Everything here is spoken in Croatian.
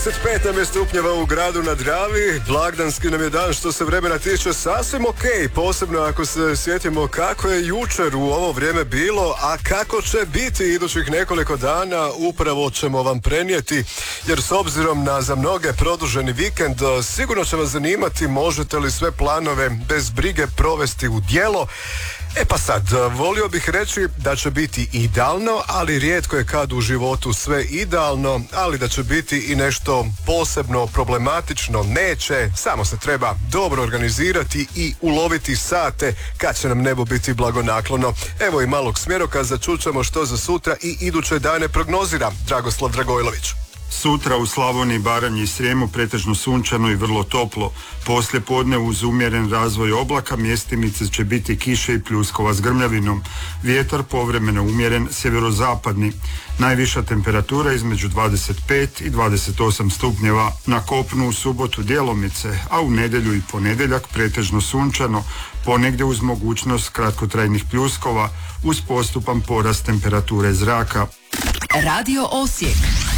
25 nam je stupnjeva u gradu na Dravi, blagdanski nam je dan što se vremena tiče sasvim ok, posebno ako se sjetimo kako je jučer u ovo vrijeme bilo, a kako će biti idućih nekoliko dana upravo ćemo vam prenijeti, jer s obzirom na za mnoge produženi vikend sigurno će vas zanimati možete li sve planove bez brige provesti u djelo. E pa sad, volio bih reći da će biti idealno, ali rijetko je kad u životu sve idealno, ali da će biti i nešto posebno problematično neće, samo se treba dobro organizirati i uloviti sate kad će nam nebo biti blagonaklono. Evo i malog smjerokaza, čućemo što za sutra i iduće dane prognozira Dragoslav Dragojlović. Sutra u Slavoniji, Baranji i Srijemu pretežno sunčano i vrlo toplo. Poslije podne uz umjeren razvoj oblaka mjestimice će biti kiše i pljuskova s grmljavinom. Vjetar povremeno umjeren sjeverozapadni. Najviša temperatura između 25 i 28 stupnjeva. Na kopnu u subotu djelomice, a u nedjelju i ponedjeljak pretežno sunčano, ponegdje uz mogućnost kratkotrajnih pljuskova uz postupan porast temperature zraka. Radio Osijek.